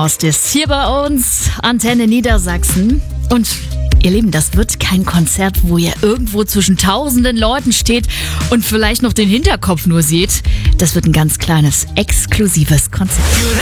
Horst ist hier bei uns, Antenne Niedersachsen. Und ihr Lieben, das wird kein Konzert, wo ihr irgendwo zwischen tausenden Leuten steht und vielleicht noch den Hinterkopf nur seht. Das wird ein ganz kleines, exklusives Konzert.